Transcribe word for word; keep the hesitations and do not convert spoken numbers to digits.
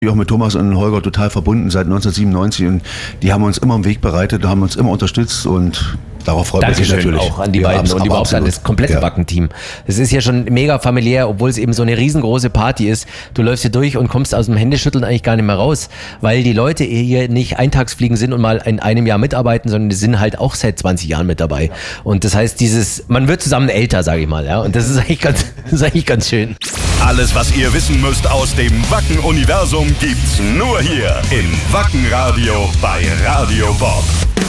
auch mit Thomas und Holger total verbunden seit neunzehnhundertsiebenundneunzig und die haben uns immer im Weg bereitet, haben uns immer unterstützt und darauf freut man sich natürlich. Auch an die ja, beiden und überhaupt an das komplette ja. Wacken-Team. Es ist ja schon mega familiär, obwohl es eben so eine riesengroße Party ist. Du läufst hier durch und kommst aus dem Händeschütteln eigentlich gar nicht mehr raus, weil die Leute hier nicht Eintagsfliegen sind und mal in einem Jahr mitarbeiten, sondern die sind halt auch seit zwanzig Jahren mit dabei. Und das heißt, dieses, man wird zusammen älter, sage ich mal, ja. Und das ist eigentlich ganz, das ist eigentlich ganz schön. Alles, was ihr wissen müsst aus dem Wacken-Universum, gibt's nur hier im Wacken-Radio bei Radio Bob.